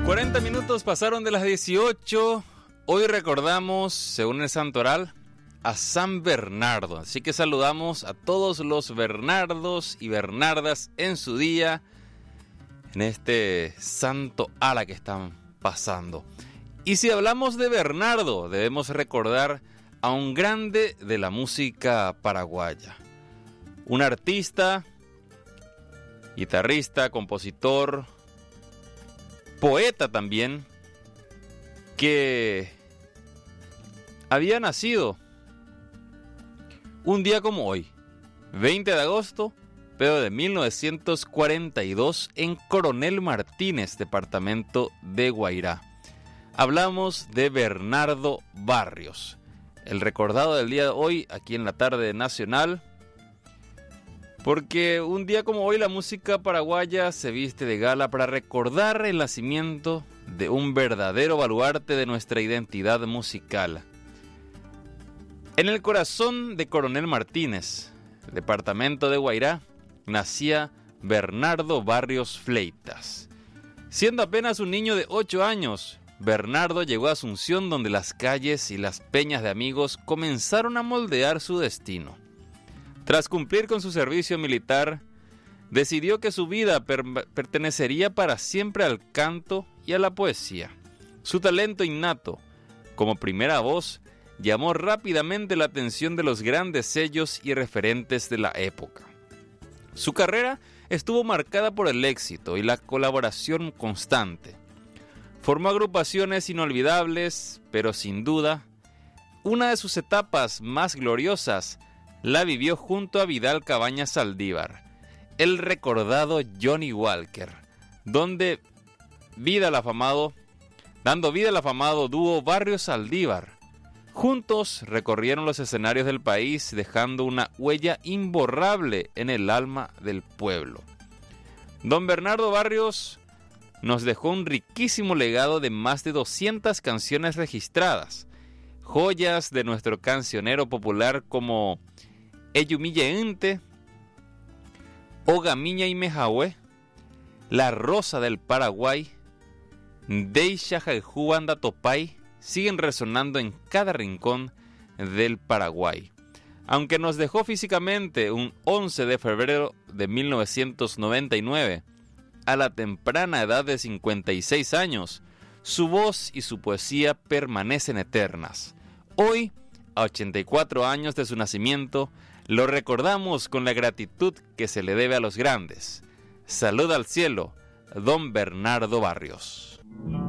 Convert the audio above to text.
40 minutos pasaron de las 18. Hoy recordamos, según el santoral, a San Bernardo. Así que saludamos a todos los Bernardos y Bernardas en su día, en este santo ala que están pasando. Y si hablamos de Bernardo, debemos recordar a un grande de la música paraguaya. Un artista, guitarrista, compositor, poeta también, que había nacido un día como hoy, 20 de agosto, pero de 1942, en Coronel Martínez, departamento de Guairá. Hablamos de Bernardo Barrios, el recordado del día de hoy aquí en la tarde nacional, porque un día como hoy la música paraguaya se viste de gala para recordar el nacimiento de un verdadero baluarte de nuestra identidad musical. En el corazón de Coronel Martínez, departamento de Guairá, nacía Bernardo Barrios Fleitas. Siendo apenas un niño de 8 años, Bernardo llegó a Asunción, donde las calles y las peñas de amigos comenzaron a moldear su destino. Tras cumplir con su servicio militar, decidió que su vida pertenecería para siempre al canto y a la poesía. Su talento innato, como primera voz, llamó rápidamente la atención de los grandes sellos y referentes de la época. Su carrera estuvo marcada por el éxito y la colaboración constante. Formó agrupaciones inolvidables, pero sin duda, una de sus etapas más gloriosas la vivió junto a Vidal Cabañas Saldívar, el recordado Johnny Walker, dando vida al afamado dúo Barrios Saldívar. Juntos recorrieron los escenarios del país, dejando una huella imborrable en el alma del pueblo. Don Bernardo Barrios nos dejó un riquísimo legado de más de 200 canciones registradas, joyas de nuestro cancionero popular como Eyumille Ente, Ogamiña y Mejahue, La Rosa del Paraguay, Deisha Jaijuanda Topay, siguen resonando en cada rincón del Paraguay. Aunque nos dejó físicamente un 11 de febrero de 1999, a la temprana edad de 56 años, su voz y su poesía permanecen eternas. Hoy, a 84 años de su nacimiento, lo recordamos con la gratitud que se le debe a los grandes. Salud al cielo, don Bernardo Barrios.